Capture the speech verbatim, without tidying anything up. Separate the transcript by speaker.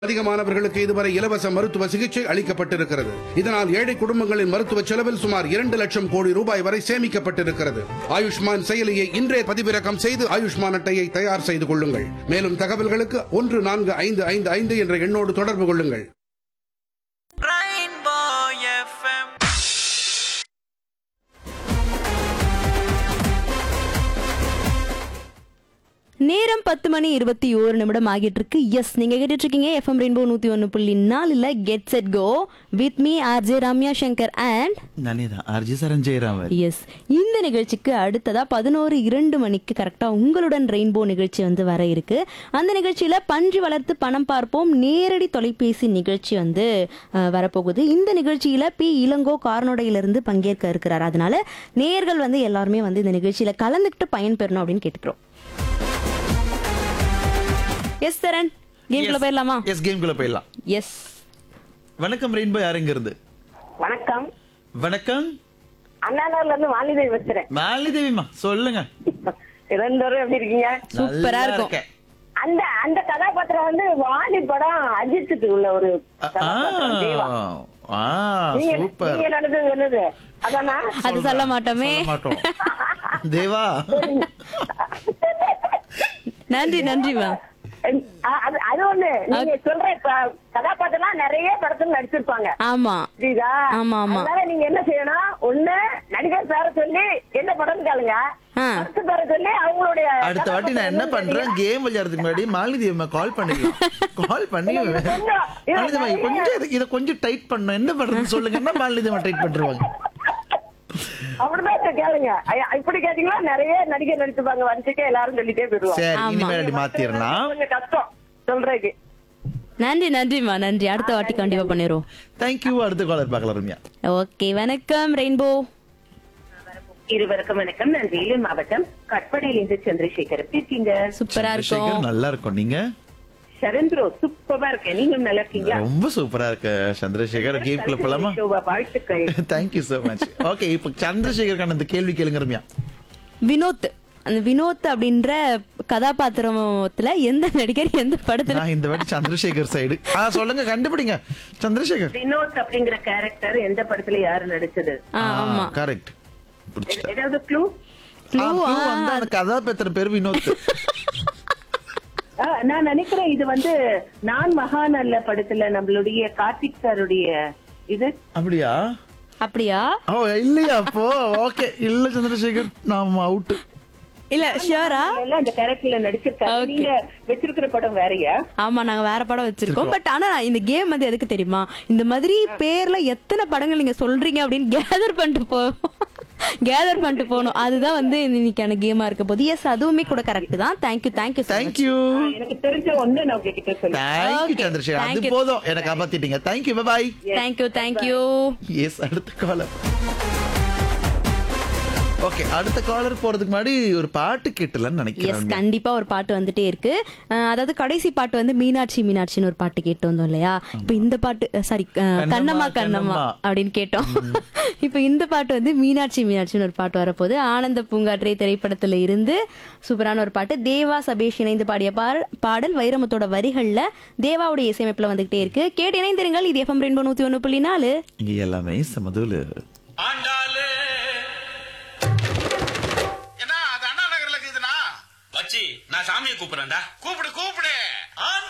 Speaker 1: அதிகமானவர்களுக்கு இதுவரை இலவச மருத்துவ சிகிச்சை அளிக்கப்பட்டிருக்கிறது. இதனால் ஏழை குடும்பங்களின் மருத்துவ செலவில் சுமார் இரண்டு லட்சம் கோடி ரூபாய் வரை சேமிக்கப்பட்டிருக்கிறது. ஆயுஷ்மான் செயலியை இன்றே பதிவிறக்கம் செய்து ஆயுஷ்மான் அட்டையை தயார் செய்து கொள்ளுங்கள். மேலும் தகவல்களுக்கு ஒன்று நான்கு ஐந்து ஐந்து ஐந்து என்ற எண்ணோடு தொடர்பு கொள்ளுங்கள்.
Speaker 2: நேரம் பத்து மணி இருபத்தி ஓரு நிமிடம் ஆகிட்டு இருக்கு. எஸ், நீங்க கேட்டுட்டு இருக்கீங்க எஃப்எம் ரெயின்போ நூத்தி ஒன்னு புள்ளி நாலுல get set go with me RJ Ramya Shankar and
Speaker 3: நானேதான் ஆர்ஜே சரஞ்சயராமன்.
Speaker 2: எஸ், இந்த நிகழ்ச்சிக்கு அடுத்ததா பதினோரு இரண்டு மணிக்கு கரெக்டா உங்களுடன் ரெயின்போ நிகழ்ச்சி வந்து வர இருக்கு. அந்த நிகழ்ச்சியில பன்றி வளர்த்து பணம் பார்ப்போம் நேரடி தொலைபேசி நிகழ்ச்சி வந்து வரப்போகுது. இந்த நிகழ்ச்சியில பி இளங்கோ கார்னோடையிலிருந்து பங்கேற்க இருக்கிறார். அதனால நேயர்கள் வந்து எல்லாருமே வந்து இந்த நிகழ்ச்சியில கலந்துக்கிட்டு பயன்பெறணும் அப்படின்னு கேட்டுக்கிறோம். எஸ் சரண், கேம்குள்ள போயிடலாமா?
Speaker 3: எஸ், கேம்குள்ள போயிடலாம்.
Speaker 2: எஸ்,
Speaker 3: வணக்கம் ரெயின்போ, யாருங்க இருந்து?
Speaker 4: வணக்கம்.
Speaker 3: வணக்கம்,
Speaker 4: அண்ணாநகர்ல இருந்து வாலிதேவி பேசுறேன்.
Speaker 3: மாலிதேவிமா, சொல்லுங்க.
Speaker 4: இரண்டோரும் எப்படி இருக்கீங்க?
Speaker 2: சூப்பரா இருக்கும்.
Speaker 4: அந்த அந்த கதாபாத்திரம் வந்து வாலி படம் அஜித்துக்கு உள்ள ஒரு கதாபாத்திரம். தேவா.
Speaker 3: ஆ,
Speaker 4: நீங்க
Speaker 3: சூப்பர்.
Speaker 4: நீங்க நடந்தது என்னது? அதானா?
Speaker 2: அது சொல்ல மாட்டோமே.
Speaker 3: சொல்ல மாட்டோம். தேவா,
Speaker 2: நன்றி நன்றிமா.
Speaker 4: அ- அது அது ஒண்ணு நீங்க சொல்ற க- கதாபாத்திரம் நிறைய படத்துல நடிச்சிருப்பாங்க.
Speaker 2: ஆமா
Speaker 4: புரியுதா?
Speaker 2: ஆமா, ஆமா.
Speaker 4: அதனால நீங்க என்ன செய்யணும், ஒண்ணு நடிகர் பேர சொல்லி என்ன படம் கேளுங்க,
Speaker 2: ஆ.
Speaker 4: படத்து பேர சொல்லி அவங்களுடைய
Speaker 3: அடுத்த வாட்டி நான் என்ன பண்றேன், கேம் விளையாடுறதுக்கு முன்னாடி மாலிதேவிமா கால் பண்ணிக்கலாம். கால் பண்ணி மாலிதேவிமா கொஞ்சம் இதை- இதை கொஞ்சம் டைட் பண்ணணும், என்ன பண்றது சொல்லுங்கன்னா மாலிதேவிமா டைட் பண்ணிருவாங்க.
Speaker 4: அப்படிதான் கேளுங்க. ஐயா, இப்படி கேட்டீங்களா நிறைய நடிகர் நடிச்சிருப்பாங்க, வரிசைக்கே எல்லாரும் சொல்லிட்டே போயிடுவாங்க.
Speaker 3: சரி,
Speaker 2: ஆமா.
Speaker 3: இனிமேல் அப்படி மாத்திரலாம்.
Speaker 4: கொஞ்சம் கஷ்டம் சொல்றதுக்கு.
Speaker 2: நன்றி நன்றிமா, நன்றி. அடுத்த வாட்டி கண்டிப்பா பண்ணிடுவோம்.
Speaker 3: தேங்க்யூ. அடுத்த காலர் பார்க்கலாம் ரம்யா.
Speaker 2: ஓகே, வணக்கம் ரெயின்போ.
Speaker 4: இருவருக்கும் வணக்கம். நான் வேலூர் மாவட்டம் கட்படையிலிருந்து சந்திரசேகர். எப்படி இருக்கீங்க?
Speaker 2: சூப்பரா இருக்கும்.
Speaker 3: சந்திரசேகர், நல்லா இருக்கும். நீங்க?
Speaker 4: சரண் ப்ரோ சூப்பரா இருக்கேன். நீங்களும் நல்லா இருக்கீங்களா?
Speaker 3: ரொம்ப சூப்பரா இருக்கு சந்திரசேகர். கேம் குள்ள போலாமா?
Speaker 4: வாழ்த்துக்கள்.
Speaker 3: Thank you so much. ஓகே, இப்ப சந்திரசேகருக்கான இந்த கேள்வி கேளுங்க ரம்யா.
Speaker 2: வினோத், அந்த வினோத் அப்படின்ற கதாபாத்திரத்துல எந்த நடிகர் எந்த படத்துல?
Speaker 3: நான் இந்த வாட்டி சந்திரசேகர் சைடு. ஆ, சொல்லுங்க, கண்டுபிடிங்க. சந்திரசேகர்.
Speaker 4: வினோத் அப்படிங்கிற கேரக்டர் எந்த படத்துல யாரு நடிச்சது?
Speaker 2: ஆ, ஆமா.
Speaker 3: கரெக்ட். பிடிச்சிட்டேன்.
Speaker 4: ஏதாவது க்ளூ?
Speaker 3: ஆ, clue வந்து அந்த கதாபாத்திர பேர் வினோத்.
Speaker 4: நான் நினைக்கிறேன் இது வந்து நான் மகான் அல்ல படத்துல நம்மளுடைய கார்த்திக் சாருடைய இது.
Speaker 3: அப்படியா?
Speaker 2: அப்படியா?
Speaker 3: ஓ, இல்லையா? அப்போ ஓகே. இல்ல சந்திரசேகர், நாம் அவுட்.
Speaker 2: இல்ல ஷியோரா?
Speaker 4: அந்த கேரக்டர்ல நடிச்சிருக்காரு.
Speaker 2: Okay.
Speaker 4: நீங்க வச்சிருக்கிற படம் வேறயா?
Speaker 2: ஆமா, நாங்க வேற படம் வச்சிருக்கோம். பட் ஆனா இந்த கேம் வந்து எதுக்கு தெரியுமா, இந்த மாதிரி பேர்ல எத்தனை படங்கள் நீங்க சொல்றீங்க அப்படின்னு கேதர் பண்ணிட்டு போ கேதர் பண்ணிட்டு போகணும். அதுதான் வந்து இன்னைக்கான கேமா இருக்க போது. எஸ், அதுவுமே கூட கரெக்ட் தான். Thank you thank you
Speaker 3: thank you.
Speaker 4: எனக்கு தெரிஞ்ச ஒண்ணு நான் உங்ககிட்ட சொல்றேன்.
Speaker 3: Thank you
Speaker 2: Okay.
Speaker 3: சந்திரசேகர்.
Speaker 2: Thank
Speaker 3: அது
Speaker 2: you.
Speaker 3: போதும், எனக்கு காப்பாத்திட்டீங்க. Thank you. By by.
Speaker 2: Thank you thank you.
Speaker 3: S, அடுத்த காலர். ஓகே, அடுத்த காலர் போறதுக்கு முன்னாடி ஒரு பாட்டு கேட்டலாம்னு
Speaker 2: எஸ்,
Speaker 3: நினைக்கிறேன்.
Speaker 2: கண்டிப்பா ஒரு பாட்டு வந்துட்டே இருக்கு. அஹ், அதாவது கடைசி பாட்டு வந்து மீனாட்சி மீனாட்சின்னு ஒரு பாட்டு கேட்டு வந்தோம் இல்லையா? இப்ப இந்த பாட்டு சாரி கண்ணம்மா கண்ணம்மா
Speaker 3: கண்ணம்மா
Speaker 2: அப்படின்னு கேட்டோம். இப்ப இந்த பாட்டு வந்து மீனாட்சி மீனாட்சின்னு ஒரு பாட்டு வரப்போகுது. ஆனந்த பூங்காற்றை திரைப்படத்துல இருந்து சூப்பரான ஒரு பாட்டு. தேவா சபேஷ் இணைந்து பாடிய பாடல் பாடல் வைரமுத்தோட வரிகள்ல தேவாவுடைய இசையமைப்புல வந்துகிட்டே இருக்கு. கேட்டு இணைந்திருங்கள். இது எஃப்எம் ரெயின்போ நூத்தி ஒன்னு புள்ளி நாலு.
Speaker 3: இங்க எல்லாமே சமதுல.
Speaker 5: ஆண்டாளு என்ன அது அண்ணா நகர்ல இருக்குதுண்ணா. வச்சி நான் சாமியை கூப்பிடுறேன்டா. கூப்பிடு கூப்பிடு. ஆண்டாளு.